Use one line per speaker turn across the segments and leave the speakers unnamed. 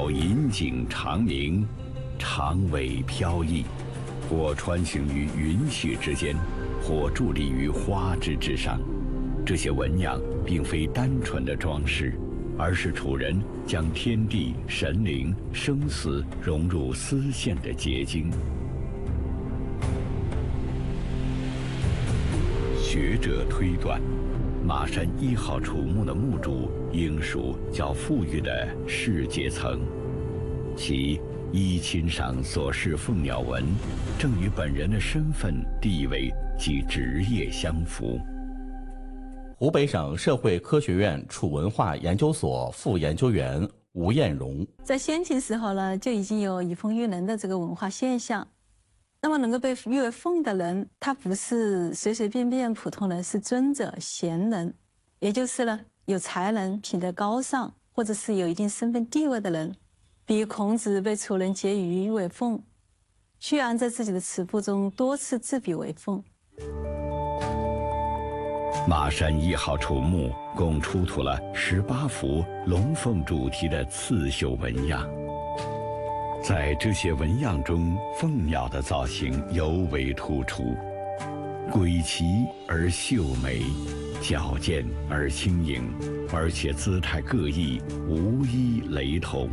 鸟引颈长鸣，长尾飘逸，或穿行于云絮之间，或伫立于花枝之上。这些纹样并非单纯的装饰，而是楚人将天地、神灵、生死融入丝线的结晶。学者推断，马山1号楚墓的墓主应属较富裕的士阶层，其衣襟上所饰凤鸟纹，正与本人的身份、地位及职业相符。
湖北省社会科学院楚文化研究所副研究员吴艳荣，
在先秦时候呢，就已经有以凤喻人的这个文化现象。那么能够被誉为凤的人，他不是随随便便普通人，是尊者、贤人，也就是呢有才能、品德高尚，或者是有一定身份地位的人。比如孔子被楚人结语为凤，屈原在自己的词赋中多次自比为凤。
马山1号楚墓共出土了18幅龙凤主题的刺绣纹样，在这些纹样中，凤鸟的造型尤为突出，诡奇而秀美，矫健而轻盈，而且姿态各异，无一雷同。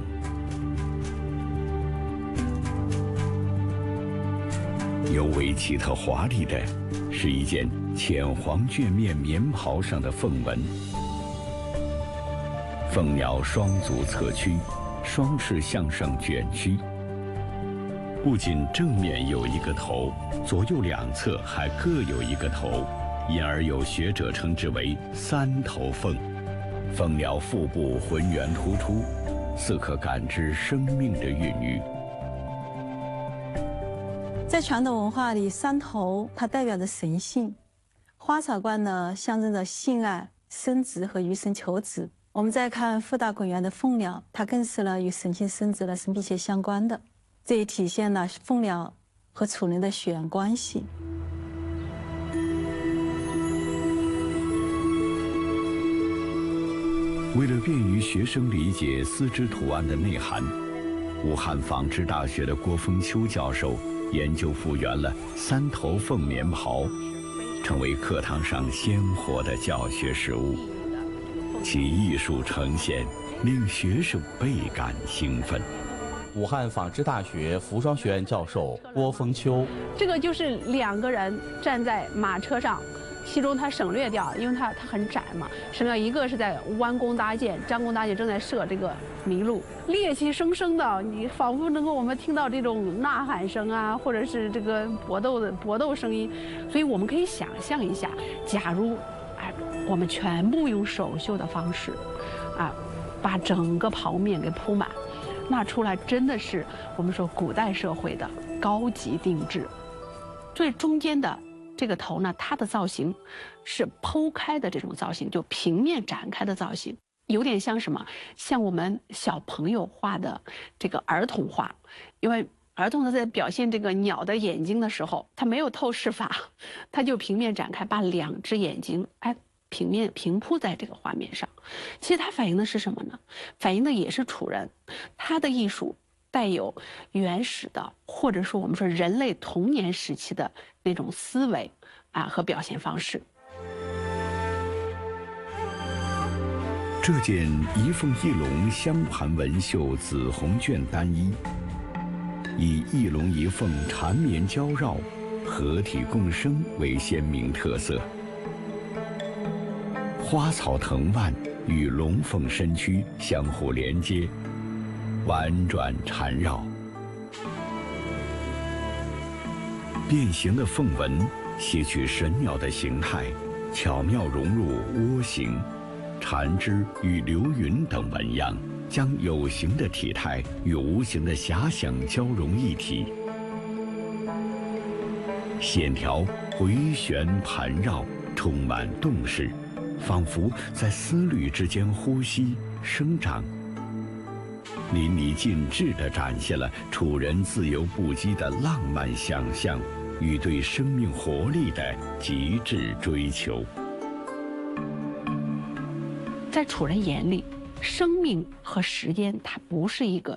尤为奇特华丽的是一件浅黄绢面棉袍上的凤纹，凤鸟双足侧屈，双翅向上卷曲，不仅正面有一个头，左右两侧还各有一个头，因而有学者称之为3头凤。凤鸟腹部浑圆突出，似可感知生命的孕育。
在传统文化里，3头它代表着神性，花草冠呢象征着性爱、生殖和余生求子。我们再看腹大滚圆的凤鸟，它更是呢与神性生殖呢是密切相关的，这也体现了凤鸟和楚人的血缘关系。
为了便于学生理解丝织图案的内涵，武汉纺织大学的郭峰秋教授研究复原了3头凤棉袍，成为课堂上鲜活的教学实物。其艺术呈现令学生倍感兴奋。
武汉纺织大学服装学院教授郭峰秋，
这个就是2个人站在马车上，其中他省略掉，因为它很窄嘛，省略一个是在弯弓搭箭，张弓搭箭正在射这个麋鹿，猎奇生生的，你仿佛能够我们听到这种呐喊声啊，或者是这个搏斗声音，所以我们可以想象一下，假如我们全部用手绣的方式，把整个袍面给铺满，那出来真的是我们说古代社会的高级定制。最中间的这个头呢，它的造型是剖开的这种造型，就平面展开的造型，有点像什么？像我们小朋友画的这个儿童画，因为儿童在表现这个鸟的眼睛的时候，他没有透视法，他就平面展开，把2只眼睛平铺在这个画面上。其实它反映的是什么呢？反映的也是楚人，他的艺术带有原始的，或者说我们说人类童年时期的那种思维和表现方式。
这件一凤一龙镶盘纹绣紫红绢单衣，以一龙一凤缠绵交绕、合体共生为鲜明特色。花草藤蔓与龙凤身躯相互连接，婉转缠绕。变形的凤纹吸取神鸟的形态，巧妙融入涡形、缠枝与流云等纹样，将有形的体态与无形的遐想交融一体，线条回旋盘绕，充满动势，仿佛在丝缕之间呼吸生长，淋漓尽致地展现了楚人自由不羁的浪漫想象与对生命活力的极致追求。
在楚人眼里，生命和时间它不是一个